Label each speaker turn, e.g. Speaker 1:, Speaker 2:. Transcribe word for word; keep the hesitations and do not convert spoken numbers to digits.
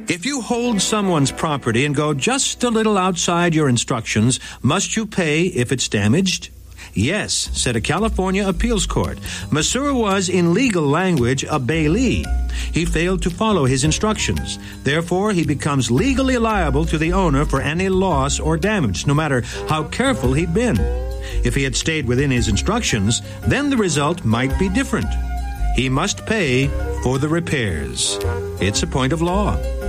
Speaker 1: If you hold someone's property and go just a little outside your instructions, must you pay if it's damaged? Yes, said a California appeals court. Masur was, in legal language, a bailee. He failed to follow his instructions. Therefore, he becomes legally liable to the owner for any loss or damage, no matter how careful he'd been. If he had stayed within his instructions, then the result might be different. He must pay for the repairs. It's a point of law.